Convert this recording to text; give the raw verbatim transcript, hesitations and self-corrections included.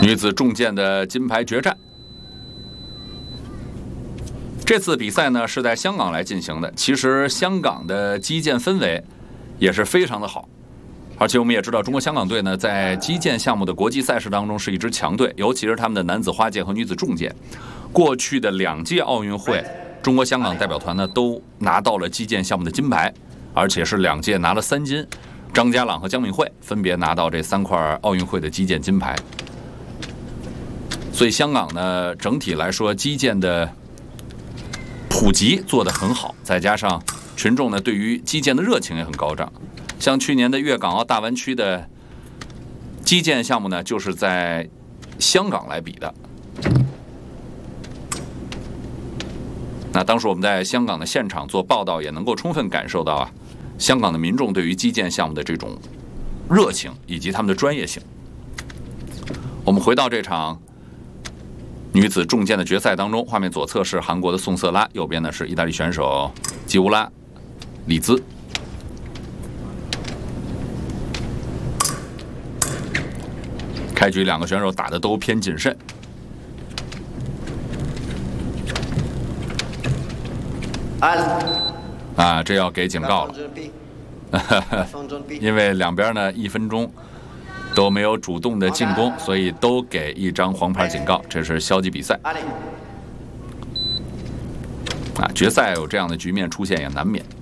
女子重剑的金牌决战。这次比赛呢是在香港来进行的。其实香港的击剑氛围也是非常的好，而且我们也知道，中国香港队呢在击剑项目的国际赛事当中是一支强队，尤其是他们的男子花剑和女子重剑。过去的两届奥运会，中国香港代表团呢都拿到了击剑项目的金牌，而且是两届拿了三金。张家朗和姜敏慧分别拿到这三块奥运会的击剑金牌。所以香港呢整体来说击剑的普及做得很好，再加上群众呢对于击剑的热情也很高涨。像去年的粤港澳大湾区的击剑项目呢，就是在香港来比的。那当时我们在香港的现场做报道，也能够充分感受到啊，香港的民众对于击剑项目的这种热情以及他们的专业性。我们回到这场女子重剑的决赛当中，画面左侧是韩国的宋瑟拉，右边呢是意大利选手吉乌拉里兹。开局两个选手打的都偏谨慎。啊，这要给警告了，因为两边呢一分钟都没有主动的进攻，所以都给一张黄牌警告，这是消极比赛。啊，决赛有这样的局面出现也难免。